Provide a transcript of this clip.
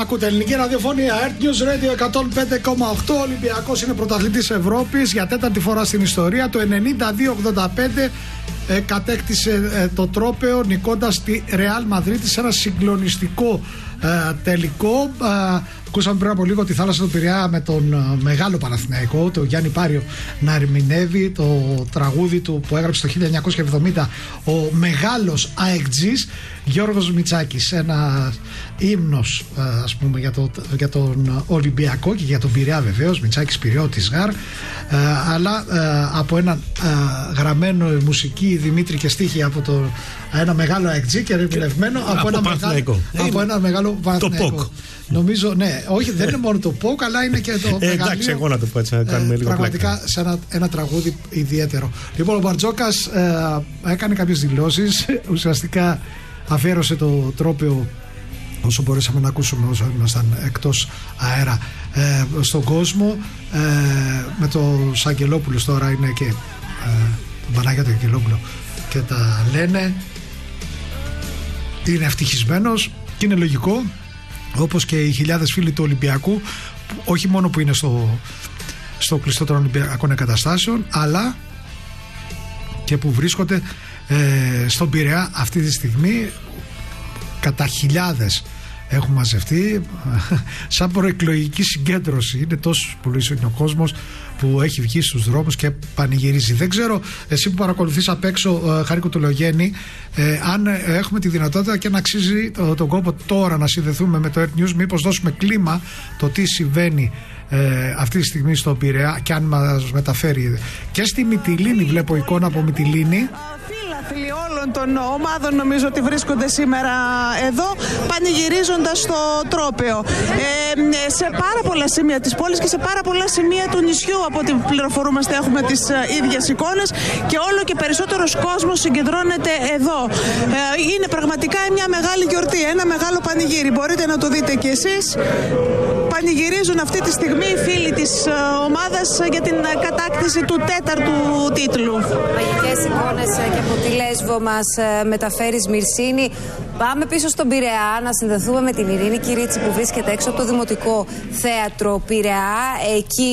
Ακούτε ελληνική ραδιοφωνία Earth News Radio 105,8. Ο Ολυμπιακός είναι πρωταθλητής Ευρώπης για τέταρτη φορά στην ιστορία. Το 92-85 κατέκτησε το τρόπαιο νικώντας τη Ρεάλ Μαδρίτη σε ένα συγκλονιστικό τελικό. Ακούσαμε πριν από λίγο τη θάλασσα του Πειραιά με τον μεγάλο Παναθηναϊκό, τον Γιάννη Πάριο, να ερμηνεύει το τραγούδι του που έγραψε το 1970 ο μεγάλος αεκτζής Γιώργος Μητσάκης. Ένα ύμνος, ας πούμε, για τον Ολυμπιακό και για τον Πειραιά βεβαίως, Μητσάκης Πειριώτης Γάρ, αλλά από έναν γραμμένο μουσική Δημήτρη και στίχη από ένα μεγάλο αεκτζή και ερμηνευμένο από ένα μεγάλο Παναθηναϊκό. Νομίζω, ναι, όχι, δεν είναι μόνο το ΠΟΚ, αλλά είναι και το μεγαλείο. Εντάξει, εγώ να το πω έτσι, να κάνουμε λίγο πραγματικά πλάκα. Σε ένα τραγούδι ιδιαίτερο. Λοιπόν, ο Μπαρτζόκας έκανε κάποιες δηλώσεις. Ουσιαστικά αφιέρωσε το τρόπαιο, όσο μπορέσαμε να ακούσουμε όσο ήμασταν εκτός αέρα, στον κόσμο. Με το Σαγγελόπουλος τώρα είναι και τον Παναγιώτο Αγγελόπουλο και τα λένε. Είναι ευτυχισμένος και είναι λογικό, όπως και οι χιλιάδες φίλοι του Ολυμπιακού, όχι μόνο που είναι στο κλειστό των Ολυμπιακών εγκαταστάσεων, αλλά και που βρίσκονται στον Πειραιά αυτή τη στιγμή. Κατά χιλιάδες έχουν μαζευτεί σαν προεκλογική συγκέντρωση. Είναι τόσο πολύ ο κόσμος που έχει βγει στους δρόμους και πανηγυρίζει. Δεν ξέρω, εσύ που παρακολουθείς απ' έξω, Χαρίκο του Λογέννη, αν έχουμε τη δυνατότητα και να αξίζει τον κόπο τώρα να συνδεθούμε με το Earth News, μήπως δώσουμε κλίμα το τι συμβαίνει αυτή τη στιγμή στο Πειραιά και αν μας μεταφέρει και στη Μυτιλήνη. Βλέπω εικόνα από Μυτιλήνη. Φίλοι όλων των ομάδων νομίζω ότι βρίσκονται σήμερα εδώ πανηγυρίζοντας το τρόπαιο. Σε πάρα πολλά σημεία της πόλης και σε πάρα πολλά σημεία του νησιού, από ό,τι πληροφορούμαστε, έχουμε τις ίδιες εικόνες και όλο και περισσότερος κόσμος συγκεντρώνεται εδώ. Είναι πραγματικά μια μεγάλη γιορτή, ένα μεγάλο πανηγύρι. Μπορείτε να το δείτε κι εσείς. Πανηγυρίζουν αυτή τη στιγμή οι φίλοι της ομάδας για την κατάκτηση του τέταρτου τίτλου. Μαγικές εικόνες και από τη Λέσβο μας μεταφέρεις, Μυρσίνη. Πάμε πίσω στον Πειραιά να συνδεθούμε με την Ειρήνη Κυρίτσι που βρίσκεται έξω από το Δημοτικό Θέατρο Πειραιά. Εκεί